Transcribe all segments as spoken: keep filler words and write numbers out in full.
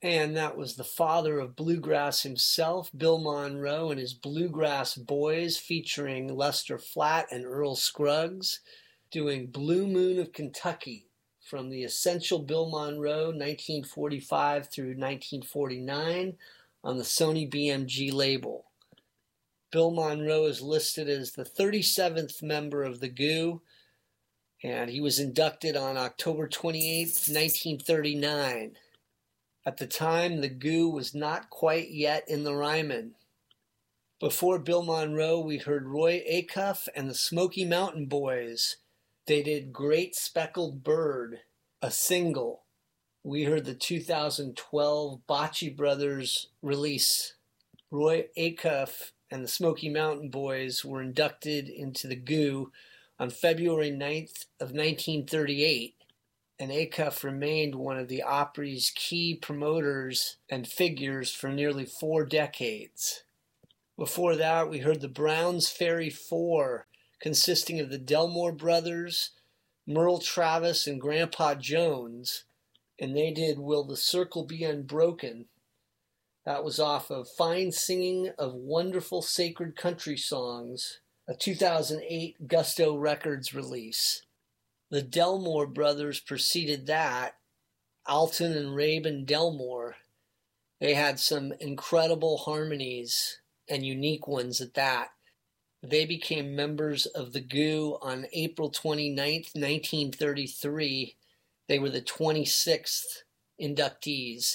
And that was the father of bluegrass himself, Bill Monroe, and his Bluegrass Boys, featuring Lester Flatt and Earl Scruggs, doing Blue Moon of Kentucky from the Essential Bill Monroe, nineteen forty-five through nineteen forty-nine, on the Sony B M G label. Bill Monroe is listed as the thirty-seventh member of the G U, and he was inducted on October twenty-eighth, nineteen thirty-nine. At the time, the G U was not quite yet in the Ryman. Before Bill Monroe, we heard Roy Acuff and the Smoky Mountain Boys. They did Great Speckled Bird, a single. We heard the two thousand twelve Bocce Brothers release. Roy Acuff and the Smoky Mountain Boys were inducted into the G U on February ninth of nineteen thirty-eight. And Acuff remained one of the Opry's key promoters and figures for nearly four decades. Before that, we heard the Browns Ferry Four, consisting of the Delmore Brothers, Merle Travis, and Grandpa Jones, and they did Will the Circle Be Unbroken. That was off of Fine Singing of Wonderful Sacred Country Songs, a two thousand eight Gusto Records release. The Delmore Brothers preceded that, Alton and Rabin Delmore. They had some incredible harmonies, and unique ones at that. They became members of the G U on April twenty-ninth, nineteen thirty-three. They were the twenty-sixth inductees.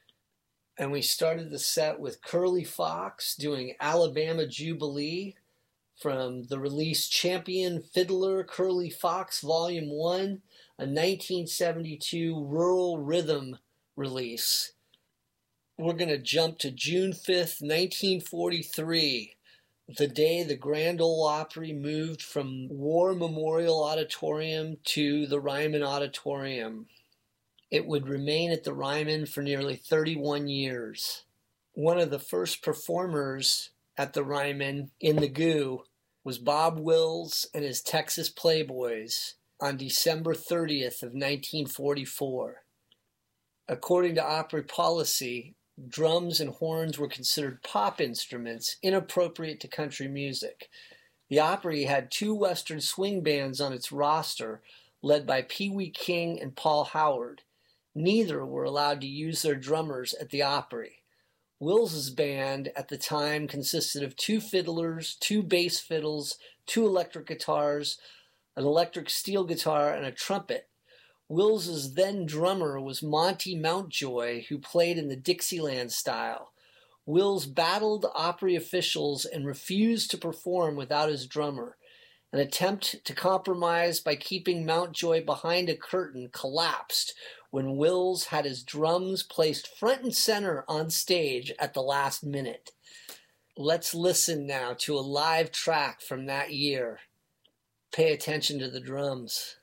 And we started the set with Curly Fox doing Alabama Jubilee, from the release Champion Fiddler Curly Fox Volume one, a nineteen seventy-two Rural Rhythm release. We're going to jump to June fifth, nineteen forty-three, the day the Grand Ole Opry moved from War Memorial Auditorium to the Ryman Auditorium. It would remain at the Ryman for nearly thirty-one years. One of the first performers at the Ryman in the G U was Bob Wills and his Texas Playboys on December thirtieth of nineteen forty-four. According to Opry policy, drums and horns were considered pop instruments, inappropriate to country music. The Opry had two Western swing bands on its roster, led by Pee Wee King and Paul Howard. Neither were allowed to use their drummers at the Opry. Wills's band at the time consisted of two fiddlers, two bass fiddles, two electric guitars, an electric steel guitar, and a trumpet. Wills's then drummer was Monty Mountjoy, who played in the Dixieland style. Wills battled Opry officials and refused to perform without his drummer. An attempt to compromise by keeping Mountjoy behind a curtain collapsed when Wills had his drums placed front and center on stage at the last minute. Let's listen now to a live track from that year. Pay attention to the drums.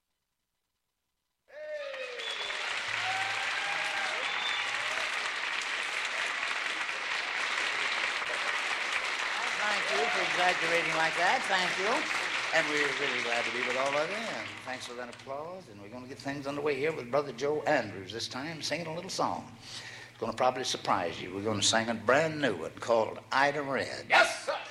Thank you for exaggerating like that. Thank you. And we're really glad to be with all of you, and thanks for that applause. And we're going to get things underway here with Brother Joe Andrews this time, singing a little song. It's going to probably surprise you. We're going to sing a brand new one called Ida Red. Yes, sir.